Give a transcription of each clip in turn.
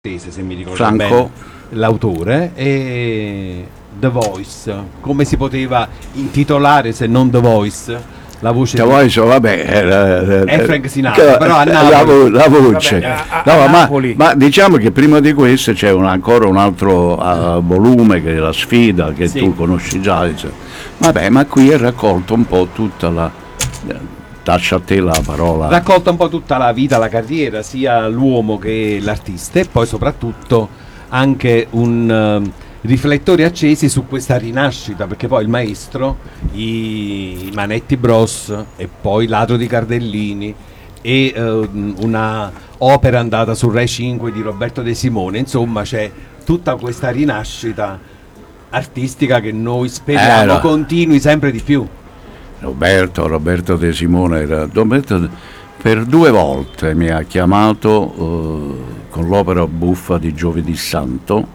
se mi ricordo Franco, bene, l'autore, e The Voice. Come si poteva intitolare se non The Voice? La voce The Voice, vabbè, è Frank Sinatra, però a Napoli. la voce. Vabbè, No, a Napoli. ma diciamo che prima di questo c'è ancora un altro volume, che è La Sfida, che Sì. tu conosci già. Vabbè, ma qui è raccolto un po' tutta la... lascia a te la parola. Raccolta un po' tutta la vita, la carriera, sia l'uomo che l'artista, e poi soprattutto anche un riflettori accesi su questa rinascita, perché poi il maestro, i Manetti Bros e poi Ladro di Cardellini e una opera andata su Rai 5 di Roberto De Simone, insomma c'è tutta questa rinascita artistica che noi speriamo no. continui sempre di più. Roberto De Simone Roberto per 2 volte mi ha chiamato con l'opera buffa di Giovedì Santo,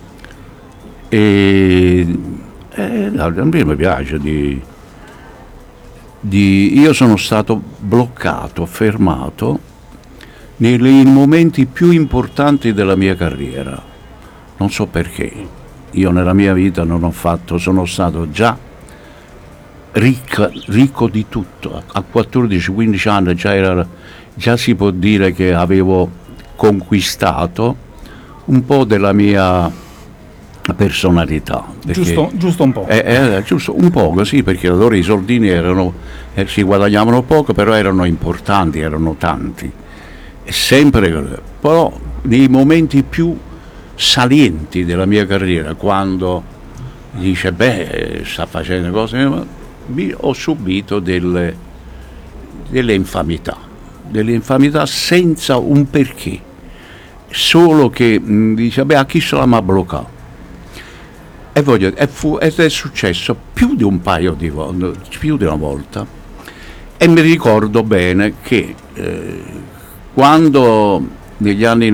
e a me mi piace io sono stato bloccato, fermato nei momenti più importanti della mia carriera, non so perché. Io nella mia vita sono stato già ricco di tutto. A 14-15 anni già si può dire che avevo conquistato un po' della mia personalità. Giusto un po'. Giusto un po' così, perché allora i soldini si guadagnavano poco, però erano importanti, erano tanti. E sempre, però nei momenti più salienti della mia carriera, quando dice sta facendo cose, ho subito delle infamità senza un perché, solo che dice a chi se la m'ha bloccato, ed è successo più di un paio di volte, più di una volta, e mi ricordo bene che quando negli anni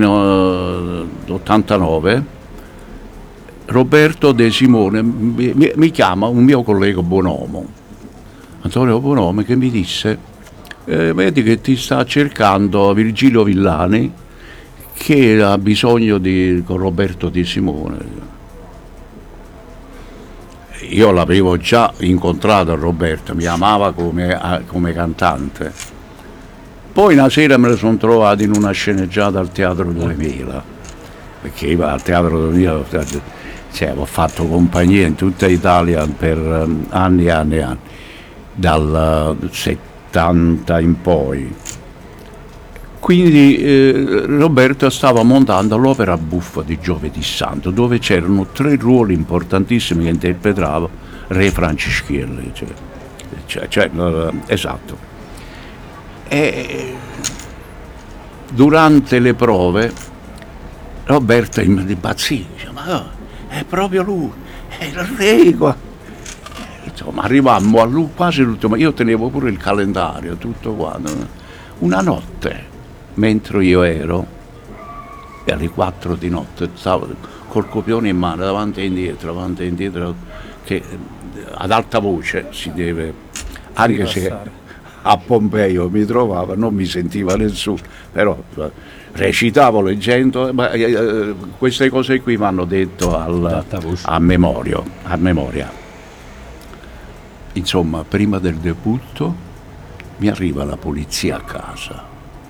89 Roberto De Simone mi chiama un mio collega Bonomo, Antonio Bonomo, che mi disse vedi che ti sta cercando Virgilio Villani, che ha bisogno con Roberto De Simone. Io l'avevo già incontrato a Roberto, mi amava come cantante. Poi una sera me lo sono trovato in una sceneggiata al Teatro 2000, perché io al Teatro 2000 ho fatto compagnia in tutta Italia per anni e anni e anni, dal 70 in poi. Quindi Roberto stava montando l'opera buffa di Giovedì Santo, dove c'erano 3 ruoli importantissimi che interpretava Re Francischielli, esatto. E durante le prove Roberto impazzì, dice, ma è proprio lui, è il re qua. Insomma, arrivammo a lui quasi l'ultimo, io tenevo pure il calendario, tutto quanto. Una notte, mentre io ero, e alle 4 di notte, stavo col copione in mano, davanti e indietro, che ad alta voce si deve, anche se a Pompeo mi trovava, non mi sentiva nessuno, però recitavo leggendo, ma queste cose qui mi hanno detto a memoria. Insomma, prima del debutto mi arriva la polizia a casa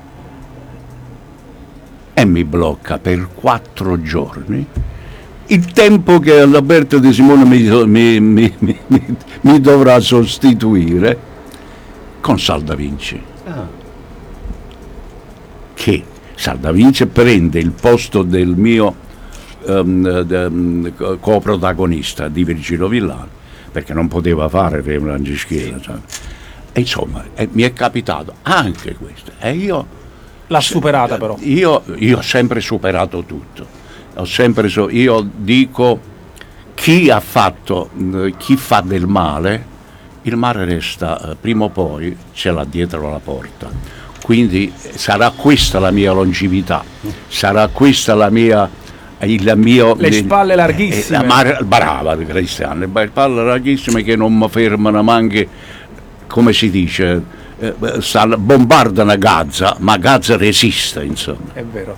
e mi blocca per 4 giorni, il tempo che Roberto De Simone mi dovrà sostituire con Saldavinci. Che Saldavinci prende il posto del mio coprotagonista di Virgilio Villani, perché non poteva fare Re Francischielli. E insomma, mi è capitato anche questo, e io l'ha superata però. Io ho sempre superato tutto. Io dico, chi fa del male, il male resta, prima o poi ce l'ha dietro la porta. Quindi sarà questa la mia longevità, sarà questa la mia, le spalle larghissime. Brava Cristiano, le spalle larghissime che non mi fermano neanche, come si dice, bombardano Gaza, ma Gaza resiste, insomma. È vero.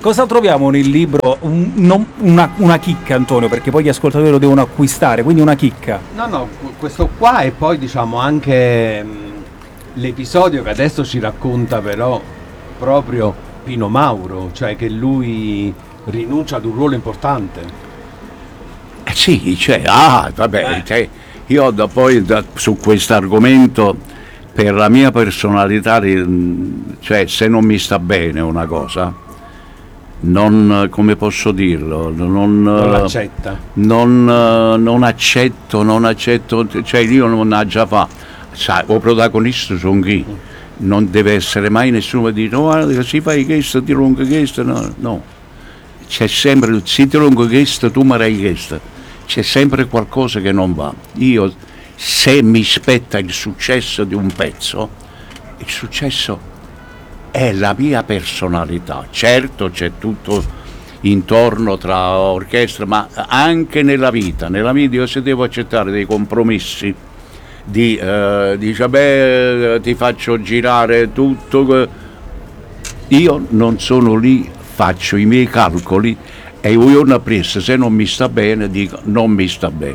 Cosa troviamo nel libro? Una chicca, Antonio, perché poi gli ascoltatori lo devono acquistare, quindi una chicca. No, questo qua, e poi diciamo anche l'episodio che adesso ci racconta però proprio Pino Mauro, cioè che lui rinuncia ad un ruolo importante. Sì, cioè, cioè, io su questo argomento, per la mia personalità, cioè se non mi sta bene una cosa, non, come posso dirlo, non l'accetta. Non accetto, cioè io non ha già fa, sai, o protagonista sono chi? Non deve essere mai nessuno che dice no, si fai questo, ti ronco questo, no. C'è sempre, se ti ronco questo, tu mi rai questo. C'è sempre qualcosa che non va. Io, se mi spetta il successo di un pezzo, il successo è la mia personalità. Certo c'è tutto intorno tra orchestra, ma anche nella vita io se devo accettare dei compromessi, dice beh ti faccio girare tutto, io non sono lì, faccio i miei calcoli e un giorno appresso se non mi sta bene dico non mi sta bene.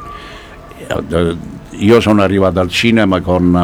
Io sono arrivato al cinema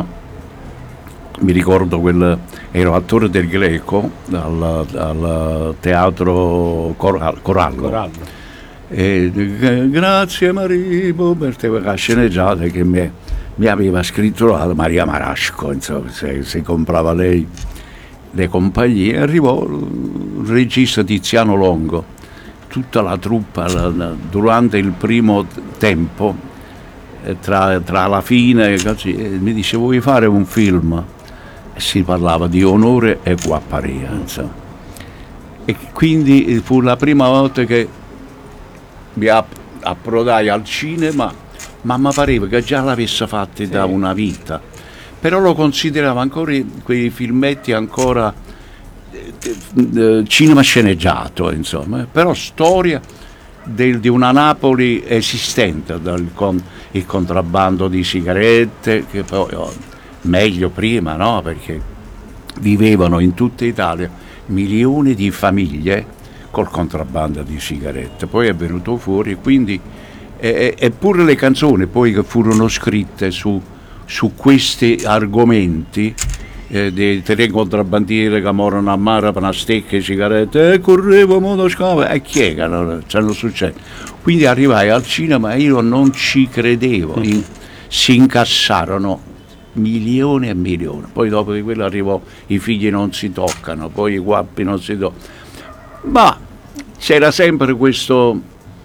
mi ricordo ero attore del Greco al teatro Corallo. E grazie Maribo per questa sceneggiata che mi aveva scritto Maria Marasco, insomma, se comprava lei le compagnie. Arrivò il regista Tiziano Longo, tutta la truppa durante il primo tempo, tra la fine così, mi dice vuoi fare un film? E si parlava di Onore e Guapparia, insomma. E quindi fu la prima volta che mi approdai al cinema, ma mi pareva che già l'avesse fatti da una vita, però lo consideravo ancora quei filmetti ancora cinema sceneggiato, insomma, però storia di una Napoli esistente, il contrabbando di sigarette, che poi meglio prima, no? Perché vivevano in tutta Italia milioni di famiglie col contrabbando di sigarette, poi è venuto fuori, quindi eppure le canzoni poi che furono scritte su questi argomenti dei tre contrabbandieri che morano a mare per una stecca e sigarette, correvo motoscava, e chi è che non succede? Quindi arrivai al cinema e io non ci credevo, si incassarono milioni e milioni, poi dopo di quello arrivò I figli non si toccano, poi I guappi non si toccano, ma c'era sempre questo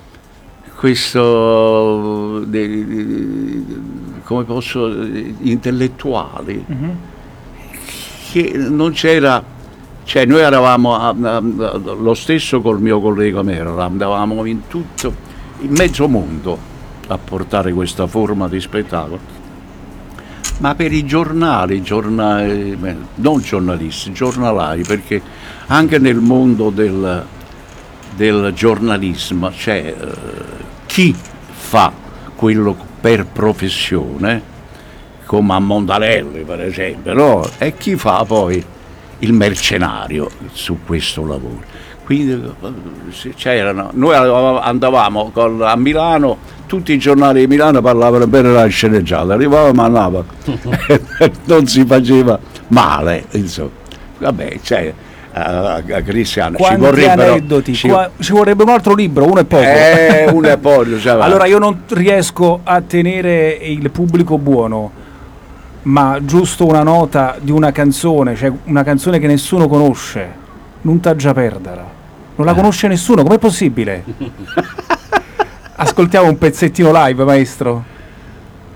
come posso intellettuali, che non c'era, cioè noi eravamo lo stesso col mio collega Mero, andavamo in mezzo mondo a portare questa forma di spettacolo, ma per i giornali non giornalisti, giornalai, perché anche nel mondo del giornalismo c'è chi fa quello per professione, come a Montanelli per esempio, no? E chi fa poi il mercenario su questo lavoro. Quindi noi andavamo a Milano, tutti i giornali di Milano parlavano bene della sceneggiata, arrivavamo a Napoli non si faceva male, insomma. Vabbè, Cristiano, quanti aneddoti, ci vorrebbe un altro libro, uno è poco. Cioè, allora io non riesco a tenere il pubblico buono, ma giusto una nota di una canzone, cioè una canzone che nessuno conosce, non t'ha già perderla, non la conosce nessuno, com'è possibile? Ascoltiamo un pezzettino live, maestro.